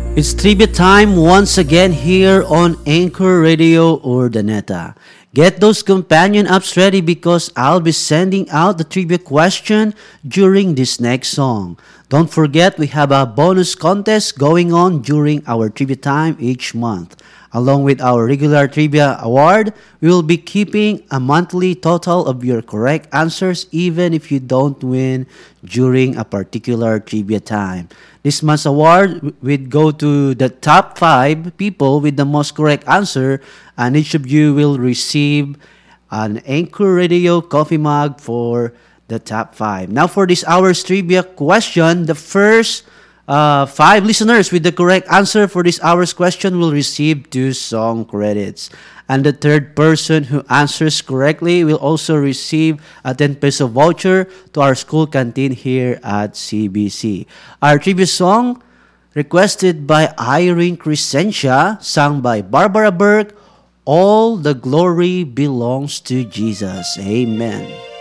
It's trivia time once again here on Anchor Radio Urdaneta. Get those companion apps ready because I'll be sending out the trivia question during this next song. Don't forget we have a bonus contest going on during our trivia time each month. Along with our regular trivia award, we will be keeping a monthly total of your correct answers even if you don't win during a particular trivia time. This month's award would go to the top 5 people with the most correct answer, and each of you will receive an Anchor Radio coffee mug for the top 5. Now for this hour's trivia question, the first 5 listeners with the correct answer for this hour's question will receive 2 song credits. And the third person who answers correctly will also receive a 10 peso voucher to our school canteen here at CBC. Our trivia song, requested by Irene Crescentia, sung by Barbara Burke, All the Glory Belongs to Jesus. Amen.